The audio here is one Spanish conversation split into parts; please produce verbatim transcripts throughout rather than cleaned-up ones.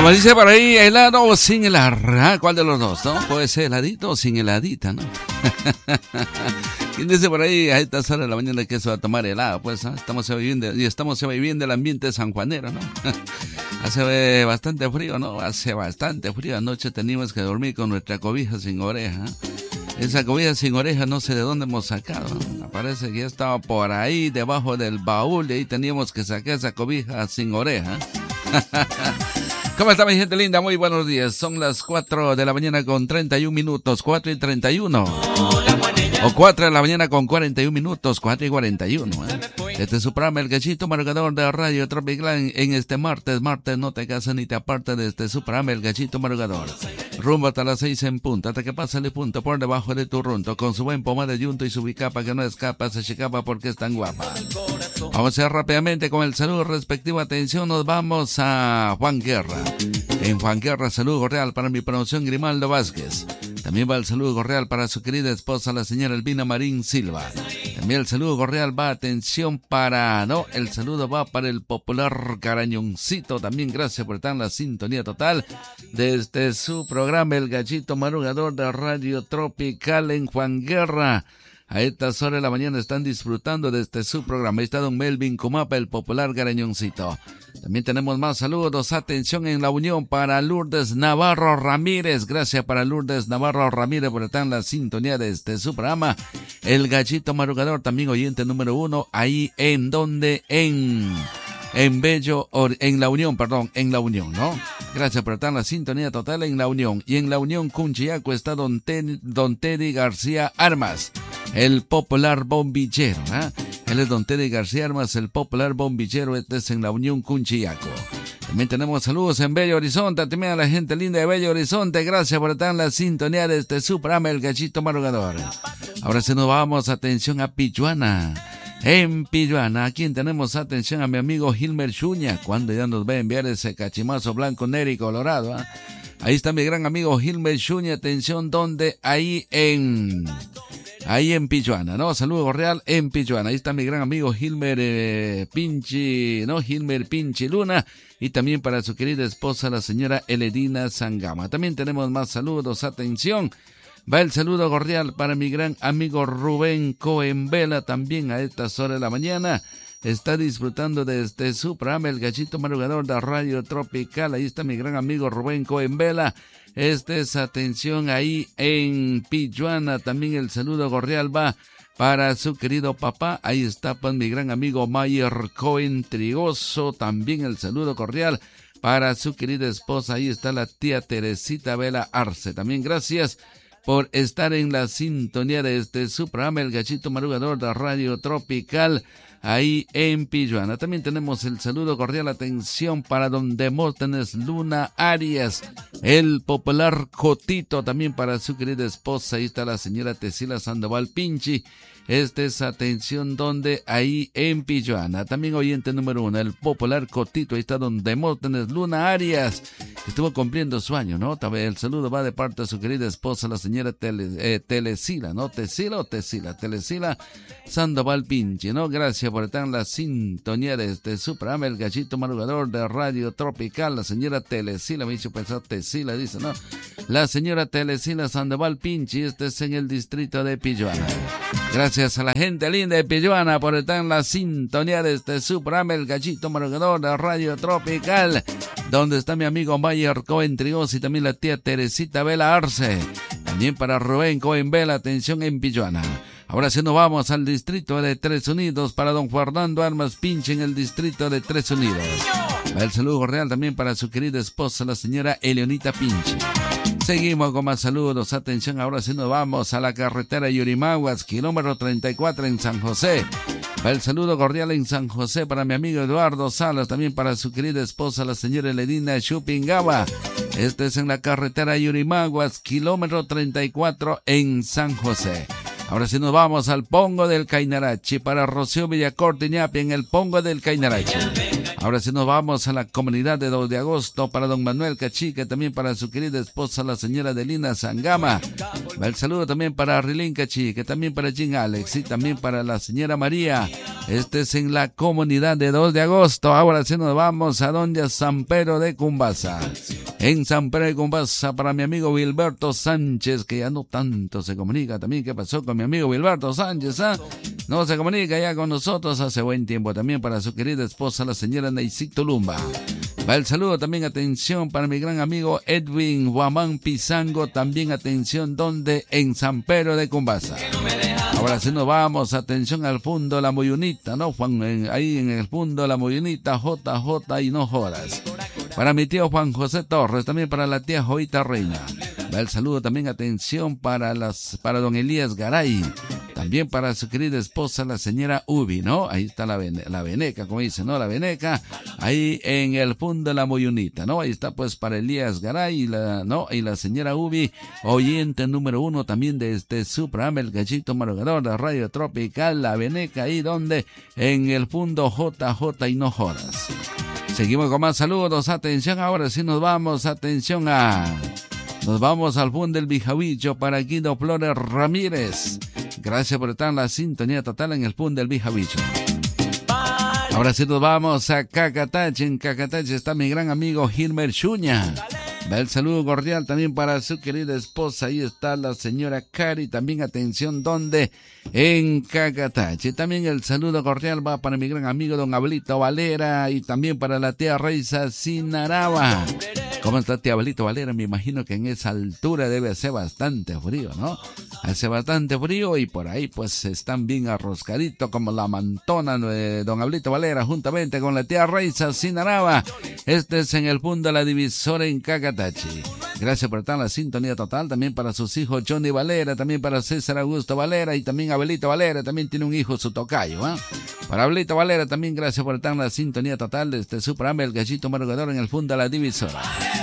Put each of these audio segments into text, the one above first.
Como dice por ahí, helado o sin helar. ¿Ah? ¿Cuál de los dos, no? Puede ser heladito o sin heladita, ¿no? ¿Quién dice por ahí a estas horas de la mañana que se va a tomar helado? Pues ¿eh? estamos viviendo y estamos viviendo el ambiente sanjuanero, ¿no? Hace bastante frío, ¿no? Hace bastante frío. Anoche teníamos que dormir con nuestra cobija sin oreja. Esa cobija sin oreja no sé de dónde hemos sacado, ¿no? Parece que ya estaba por ahí debajo del baúl y ahí teníamos que sacar esa cobija sin oreja. ¿Cómo está mi gente linda? Muy buenos días. Son las cuatro de la mañana con treinta y un minutos, cuatro y treinta y uno. O cuatro de la mañana con cuarenta y un minutos, cuatro y cuarenta y uno. ¿eh? Este es su programa, El Gachito Madrugador de Radio Tropical en, en este martes. Martes no te casas ni te apartes de este su programa, El Gachito Madrugador. Rumbo hasta las seis en punto, hasta que pasa el punto por debajo de tu runto, con su buen pomada de yunto y su bicapa que no escapa, se checapa porque es tan guapa. Vamos a ir rápidamente con el saludo respectivo. Atención, nos vamos a Juan Guerra. En Juan Guerra, saludo cordial para mi promoción Grimaldo Vázquez. También va el saludo cordial para su querida esposa, la señora Elvina Marín Silva. También el saludo cordial va, atención, para, no, el saludo va para el popular Carañoncito. También gracias por estar en la sintonía total desde su programa El Gachito Madrugador de Radio Tropical en Juan Guerra. A estas horas de la mañana están disfrutando de este su programa. Ahí está don Melvin Comapa, el popular Garañoncito. También tenemos más saludos. Atención en la unión para Lourdes Navarro Ramírez. Gracias para Lourdes Navarro Ramírez por estar en la sintonía de este su programa. El Gachito Madrugador, también oyente número uno. Ahí en donde, en... En Bello, en La Unión, perdón, en La Unión, ¿no? Gracias por estar en la sintonía total en La Unión. Y en La Unión, Cunchiaco, está don, Ten, don Teddy García Armas, el popular bombillero, ¿eh? Él es don Teddy García Armas, el popular bombillero. Este es en La Unión, Cunchiaco. También tenemos saludos en Bello Horizonte, también a la gente linda de Bello Horizonte. Gracias por estar en la sintonía de este su programa, El Gachito Madrugador. Ahora sí nos vamos, atención a Pilluana. En Pilluana, aquí tenemos atención a mi amigo Gilmer Chuña, cuando ya nos va a enviar ese cachimazo blanco, negro y colorado. ¿eh? Ahí está mi gran amigo Gilmer Chuña, atención, donde ahí en... Ahí en Pilluana, ¿no? Saludo real en Pilluana. Ahí está mi gran amigo Gilmer eh, Pinchi, ¿no? Gilmer Pinchi Luna. Y también para su querida esposa, la señora Eledina Sangama. También tenemos más saludos, atención. Va el saludo cordial para mi gran amigo Rubén Cohen Vela, también a estas horas de la mañana. Está disfrutando de este su programa, El Gachito Madrugador de Radio Tropical. Ahí está mi gran amigo Rubén Cohen Vela. Este es, atención, ahí en Pilluana. También el saludo cordial va para su querido papá. Ahí está pues mi gran amigo Mayer Cohen Trigoso. También el saludo cordial para su querida esposa. Ahí está la tía Teresita Vela Arce. También gracias por estar en la sintonía de este su programa, El Gachito Madrugador de Radio Tropical, ahí en Pilluana. También tenemos el saludo cordial, atención, para don Demóstenes Luna Arias, el popular Cotito, también para su querida esposa. Ahí está la señora Tesila Sandoval Pinchi. Este es, atención, donde ahí en Pilluana. También oyente número uno, el popular Cotito. Ahí está don Demóstenes Luna Arias, que estuvo cumpliendo su año, ¿no? También el saludo va de parte de su querida esposa, la señora Tele, eh, Telesila, ¿no? Tesila o Tesila, Telesila Sandoval Pinchi, ¿no? Gracias por estar en la sintonía de este su programa, El Gachito Madrugador de Radio Tropical. La señora Telesila, me hizo pensar Tesila, dice, ¿no? La señora Telesila Sandoval Pinchi. Este es en el distrito de Pilluana. Gracias a la gente linda de Pilluana por estar en la sintonía de este su programa, El Gachito Madrugador de Radio Tropical, donde está mi amigo Mayer Cohen Trigos y también la tía Teresita Vela Arce. También para Rubén Cohen Vela, atención en Pilluana. Ahora sí nos vamos al distrito de Tres Unidos para don Fernando Armas Pinche en el distrito de Tres Unidos. El saludo real también para su querida esposa, la señora Eleonita Pinche. Seguimos con más saludos, atención, ahora sí nos vamos a la carretera Yurimaguas, kilómetro treinta y cuatro en San José. El saludo cordial en San José para mi amigo Eduardo Salas, también para su querida esposa, la señora Eledina Chupingawa. Este es en la carretera Yurimaguas, kilómetro treinta y cuatro en San José. Ahora sí nos vamos al Pongo del Cainarachi para Rocío Villacorte Ñapi en el Pongo del Cainarachi. Ahora sí nos vamos a la comunidad de dos de agosto para don Manuel Cachica, también para su querida esposa, la señora Delina Sangama. El saludo también para Rilín Cachica, también para Jim Alex y también para la señora María. Este es en la comunidad de dos de agosto. Ahora sí nos vamos a donde San Pedro de Cumbasa. En San Pedro de Cumbasa para mi amigo Wilberto Sánchez, que ya no tanto se comunica también. ¿Qué pasó con mi amigo Wilberto Sánchez? ¿Ah? No se comunica ya con nosotros hace buen tiempo. También para su querida esposa, la señora Neisito Lumba. Va el saludo también, atención, para mi gran amigo Edwin Guamán Pizango. También atención, donde en San Pedro de Cumbasa. Ahora sí nos vamos, atención al fondo La Moyunita, ¿no? Juan, en, ahí en el fondo La Moyunita, J J y no jodas. Para mi tío Juan José Torres, también para la tía Joita Reina. Va el saludo también, atención, para las para don Elías Garay. También para su querida esposa, la señora Ubi, ¿no? Ahí está la, la veneca, como dice, ¿no? La veneca, ahí en el fondo de La Moyunita, ¿no? Ahí está pues para Elías Garay y la, ¿no? Y la señora Ubi, oyente número uno también de este su programa, El Gallito Madrugador de Radio Tropical, la veneca, ahí donde en el fondo J J y no jodas. Seguimos con más saludos, atención, ahora sí nos vamos, atención a... Nos vamos al fondo del Bijabicho para Guido Flores Ramírez. Gracias por estar en la sintonía total en el fondo del Bijabicho. Ahora sí nos vamos a Cacatache. En Cacatache está mi gran amigo Gilmer Chuña. El saludo cordial también para su querida esposa. Ahí está la señora Cari. También atención, ¿dónde? En Cacatache. También el saludo cordial va para mi gran amigo don Abelito Valera. Y también para la tía Reisa Sinaraba. ¿Cómo está tía Abelito Valera? Me imagino que en esa altura debe hacer bastante frío, ¿no? Hace bastante frío y por ahí pues están bien arroscaditos como la mantona de don Abelito Valera juntamente con la tía Reisa Sinaraba. Este es en el punto de la divisora en Cacatache. Gracias por estar en la sintonía total. También para sus hijos Johnny Valera, también para César Augusto Valera y también Abelito Valera. También tiene un hijo, su tocayo, ¿eh? Para Abelito Valera también gracias por estar en la sintonía total de este su programa El Gallito Madrugador en el punto de la divisora.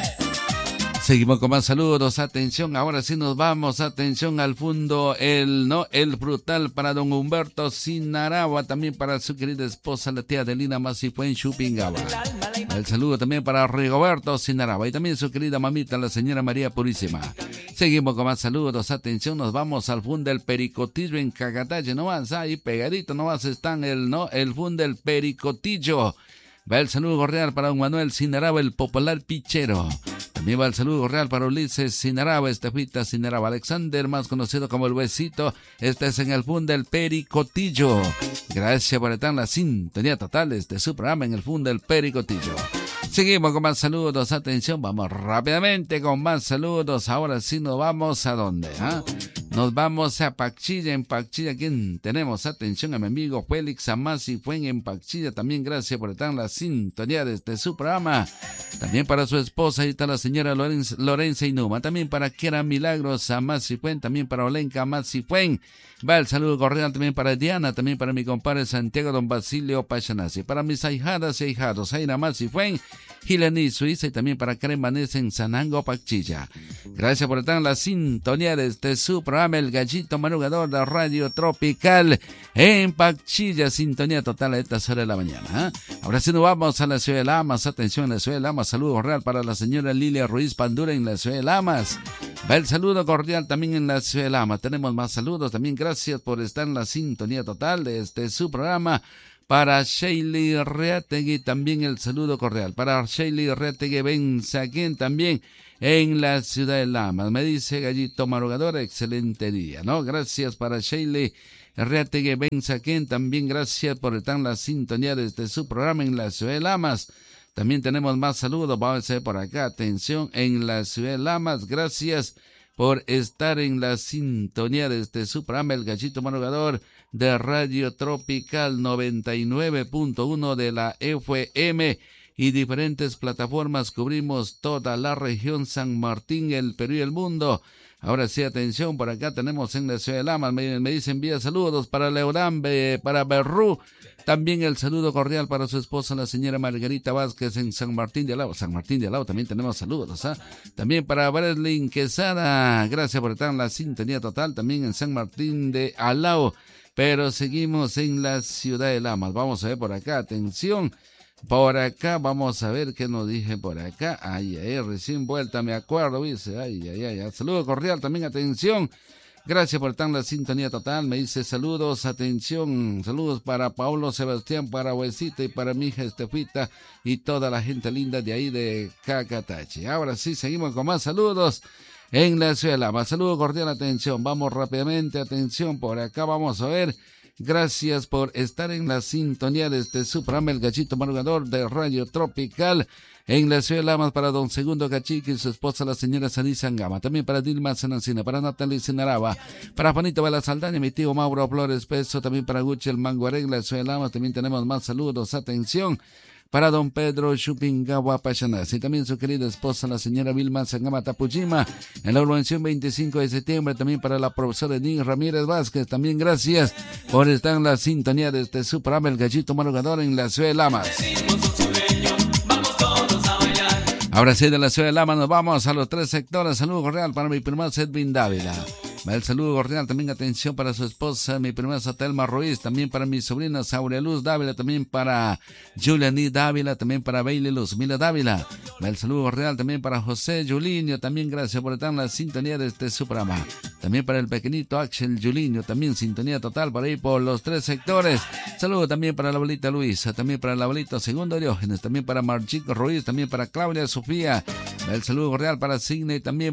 Seguimos con más saludos, atención, ahora sí nos vamos, atención al fondo, el no, el brutal para don Humberto Sinaraba, también para su querida esposa, la tía Delina Masifuen Chupingaba. El saludo también para Rigoberto Sinaraba y también su querida mamita, la señora María Purísima. Seguimos con más saludos, atención, nos vamos al fondo del Pericotillo en Cacatache, nomás, ahí pegadito nomás están el, no, el fondo del Pericotillo. Va el saludo cordial para don Manuel Sinaraba, el popular pichero. También va el saludo cordial para Ulises Sinaraba, Estefita Sinaraba Alexander, más conocido como el Huesito. Este es en el fondo del Pericotillo. Gracias por estar en la sintonía total de su programa en el fondo del Pericotillo. Seguimos con más saludos, atención, vamos rápidamente con más saludos. Ahora sí nos vamos a dónde, ¿ah? ¿eh? Nos vamos a Pachilla. En Pachilla, ¿quién tenemos? Atención a mi amigo Félix Amasi Fuen en Pachilla. También gracias por estar en la sintonía de este su programa. También para su esposa, ahí está la señora Lorenz, Lorenza Inuma. También para Kiera Milagros Amasi Fuen. También para Olenka Amasi Fuen. Va el saludo cordial también para Diana. También para mi compadre Santiago Don Basilio Pachanasi. Para mis ahijadas y ahijados, Aina Amasi Fuen, Gilani Suiza y también para Karen Vanessa en Sanango Pachilla. Gracias por estar en la sintonía de este su programa El Gallito Madrugador de Radio Tropical en Pachilla, sintonía total a estas horas de la mañana, ¿eh? Ahora sí nos vamos a la ciudad de Lamas, atención a la ciudad de Lamas, saludo real para la señora Lilia Ruiz Pandura en la ciudad de Lamas. Va el saludo cordial también en la ciudad de Lamas. Tenemos más saludos también, gracias por estar en la sintonía total de este su programa. Para Sheila Reategui también el saludo cordial. Para Sheila Reategui Benzaquén también en la ciudad de Lamas. Me dice Gallito Madrugador, excelente día, ¿no? Gracias para Sheila Reategui Benzaquén. También gracias por estar en la sintonía desde su programa en la ciudad de Lamas. También tenemos más saludos. Vamos a ver por acá. Atención en la ciudad de Lamas. Gracias por estar en la sintonía de este su programa El Gallito Madrugador de Radio Tropical noventa y nueve punto uno de la F M y diferentes plataformas. Cubrimos toda la región San Martín, el Perú y el mundo. Ahora sí, atención, por acá tenemos en la ciudad de Lamas, me, me dicen vía saludos para Leorambe, para Berrú. También el saludo cordial para su esposa, la señora Margarita Vázquez en San Martín de Alao. San Martín de Alao también tenemos saludos, ¿ah? ¿eh? También para Breslin Quesada, gracias por estar en la sintonía total, también en San Martín de Alao. Pero seguimos en la ciudad de Lamas. Vamos a ver por acá, atención. Por acá, vamos a ver qué nos dije por acá. Ay, ay, recién vuelta, me acuerdo, dice. Ay, ay, ay. Saludo cordial, también atención. Gracias por estar en la sintonía total. Me dice saludos, atención. Saludos para Paulo, Sebastián, para Huesita y para mi hija Estefita y toda la gente linda de ahí de Cacatache. Ahora sí, seguimos con más saludos en la ciudad de Lama. Saludo cordial, atención. Vamos rápidamente, atención. Por acá vamos a ver. Gracias por estar en la sintonía de este su programa, El Gachito Madrugador de Radio Tropical. En la ciudad de Lamas para don Segundo Cachique y su esposa la señora Sarisa Angama. También para Dilma Sanancina, para Natalia Sinaraba, para Juanito Bala Saldaña, mi tío Mauro Flores Peso, también para Guchi el Manguaré, en la ciudad de Lamas. También tenemos más saludos, atención. Para don Pedro Chupingawa Pachanas y también su querida esposa, la señora Vilma Sangama Tapujima, en la organización veinticinco de septiembre, también para la profesora Edith Ramírez Vázquez, también gracias por estar en la sintonía de este su programa, El Gallito Madrugador en la ciudad de Lamas. Ahora sí, de la ciudad de Lamas nos vamos a los tres sectores. Saludo cordial para mi prima Edwin Dávila. El saludo cordial, también atención para su esposa, mi prima Telma Ruiz, también para mi sobrina Sauria Luz Dávila, también para Juliani Dávila, también para Bailey Luz Mila Dávila. El saludo cordial también para José Julinho, también gracias por estar en la sintonía de este su programa. También para el pequeñito Axel Julinho, también sintonía total para ir por los tres sectores. Saludo también para la abuelita Luisa, también para el abuelito Segundo Diógenes, también para Marchico Ruiz, también para Claudia Sofía. El saludo cordial para Signe, también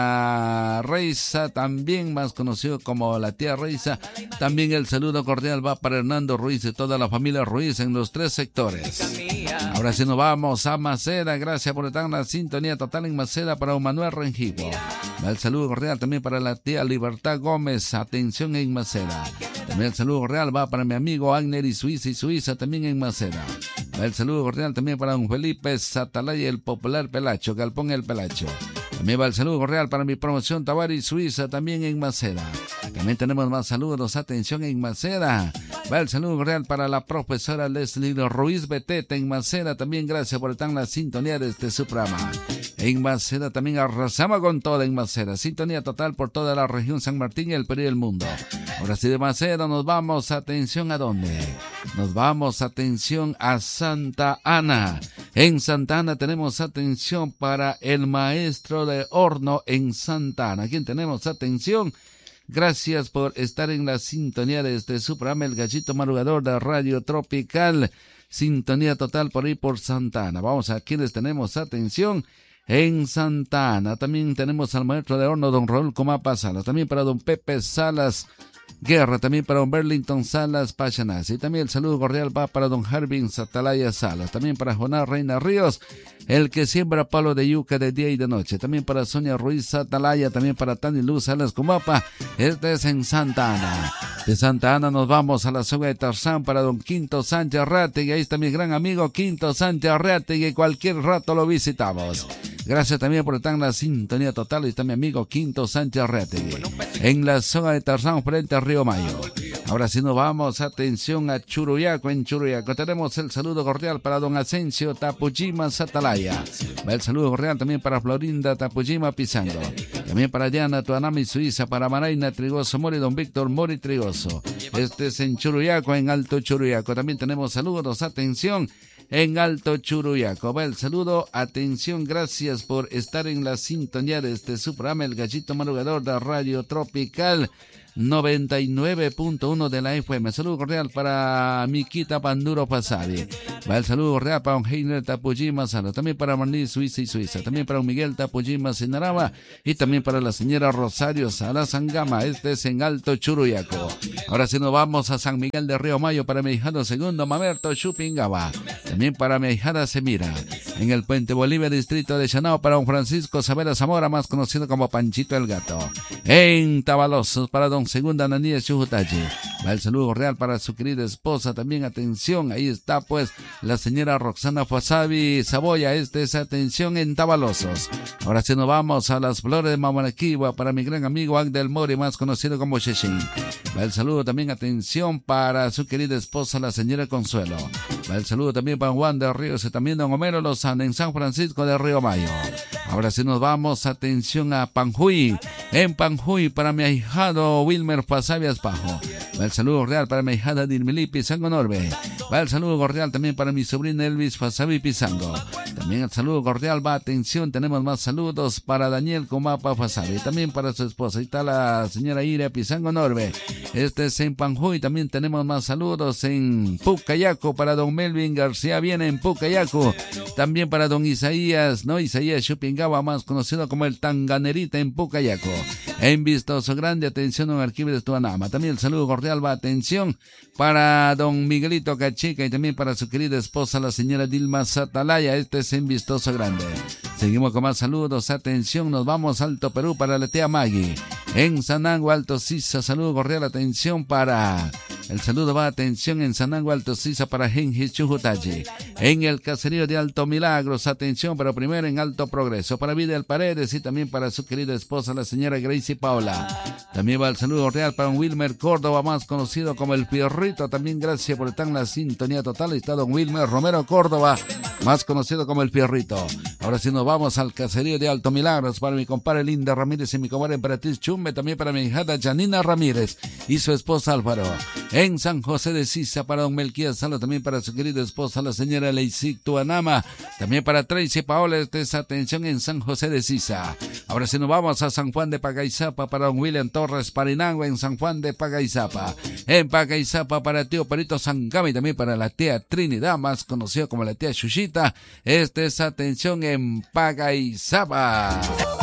para Reisa, también más conocido como la tía Reisa. También el saludo cordial va para Hernando Ruiz y toda la familia Ruiz en los tres sectores. Ahora sí nos vamos a Maceda. Gracias por estar en la sintonía total en Maceda para Manuel Rengivo. El saludo cordial también para la tía Libertad Gómez. Atención en Maceda. También el saludo cordial va para mi amigo Agner y Suiza y Suiza también en Maceda. El saludo cordial también para don Felipe Satalaya, el popular Pelacho, Galpón el Pelacho. También va el saludo cordial para mi promoción Tavari Suiza, también en Maceda. También tenemos más saludos, atención en Maceda. Va el saludo cordial para la profesora Leslie Ruiz Beteta en Maceda. También gracias por estar en la sintonía de este su programa. En Maceda también arrasamos con toda en Maceda. Sintonía total por toda la región San Martín y el Perú y el mundo. Ahora sí de Maceda nos vamos, atención, ¿a dónde? Nos vamos, atención, a Santa Ana. En Santa Ana tenemos atención para el maestro de horno en Santa Ana. ¿Quién tenemos? Atención. Gracias por estar en la sintonía de este su programa, El Gallito Madrugador de Radio Tropical. Sintonía total por ahí por Santa Ana. Vamos a quienes tenemos atención. En Santa Ana también tenemos al maestro de horno, don Raúl Comapa Salas. También para don Pepe Salas Guerra, también para don Burlington Salas Pachanas. Y también el saludo cordial va para don Harvin Satalaya Salas. También para Jonás Reina Ríos, el que siembra palo de yuca de día y de noche. También para Sonia Ruiz Satalaya. También para Tani Luz Salas Comapa. Este es en Santa Ana. De Santa Ana nos vamos a la zona de Tarzán para don Quinto Sánchez Arreategui. Ahí está mi gran amigo Quinto Sánchez Arreategui. Cualquier rato lo visitamos. Gracias también por estar en la sintonía total. Ahí está mi amigo Quinto Sánchez Arreategui. En la zona de Tarzán frente a Río Mayo. Ahora sí nos vamos, atención, a Churuyaco. En Churuyaco tenemos el saludo cordial para don Asensio Tapujima Satalaya. El saludo cordial también para Florinda Tapujima Pizango. También para Diana Tuanami Suiza, para Maraina Trigoso Mori, don Víctor Mori Trigoso. Este es en Churuyaco, en Alto Churuyaco. También tenemos saludos, atención, en Alto Churuyaco. Va el saludo, atención, gracias por estar en la sintonía de este su programa, El Gallito Madrugador de Radio Tropical noventa y nueve punto uno de la F M. Saludo cordial para Miquita Panduro Pasavi. Va el saludo cordial para don Heiner Tapujima Sala. También para Marlene Suiza y Suiza. También para don Miguel Tapujima Sinaraba. Y también para la señora Rosario Sala Sangama. Este es en Alto Churuyaco. Ahora sí nos vamos a San Miguel de Río Mayo para mi hijado segundo Mamerto Chupingaba. También para mi hijada Semira. En el Puente Bolivia, distrito de Chanao, para don Francisco Savera Zamora, más conocido como Panchito el Gato. En Tabalosos para don Segunda Nanía Chujutachi. Va el saludo real para su querida esposa. También atención, ahí está pues la señora Roxana Fasabi Saboya. Este es atención en Tabalosos. Ahora sí nos vamos a las flores de Mamaraquiwa para mi gran amigo Agdel Mori, más conocido como Sheshin. Va el saludo también, atención, para su querida esposa, la señora Consuelo. Va el saludo también para Juan de Ríos y también don Homero Lozano en San Francisco de Río Mayo. Ahora sí nos vamos, atención, a Panjuy. En Panjuy para mi ahijado Wilmer Pasavias Pajo. Va el saludo real para mi ahijada Dilmilipi Sangonorbe. Va el saludo cordial también para mi sobrino Elvis Fasabi Pizango. También el saludo cordial va, atención, tenemos más saludos para Daniel Comapa Fasabi, también para su esposa. Ahí está la señora Ira Pizango Norbe. Este es en Panjuy, también tenemos más saludos en Pucayaco para don Melvin García, viene en Pucayaco. También para don Isaías, no Isaías Chupingawa, más conocido como el Tanganerita en Pucayaco. En Vistoso Grande, atención, don Arquímedes Tuanama. También el saludo cordial va, atención, para don Miguelito Cachica y también para su querida esposa, la señora Dilma Satalaya. Este es en Vistoso Grande. Seguimos con más saludos, atención, nos vamos a Alto Perú para la tía Maggie. En Sanango, Alto Sisa, saludo cordial, atención para... El saludo va, atención, en Sanango, Alto Sisa para Genji Chujutachi. En el caserío de Alto Milagros, atención, pero primero en Alto Progreso, para Vidal Paredes y también para su querida esposa, la señora Gracie Paula. También va el saludo real para un Wilmer Córdoba, más conocido como el Piorrito. También gracias por estar en la sintonía total. Ahí está don Wilmer Romero Córdoba, más conocido como el Piorrito. Ahora sí nos vamos al caserío de Alto Milagros para mi compadre Linda Ramírez y mi comadre Emperatriz Chumbe, también para mi hijada Janina Ramírez y su esposa Álvaro. En San José de Sisa para don Melquías Salo, también para su querida esposa, la señora Leisic Tuanama, también para Tracy Paola, esta es atención en San José de Sisa. Ahora sí nos vamos a San Juan de Pagaizapa para don William Torres Parinagua en San Juan de Pagaizapa. En Pagaizapa para tío Perito Sangama y también para la tía Trinidad, más conocida como la tía Chuchita. Esta es atención en Pagaizapa.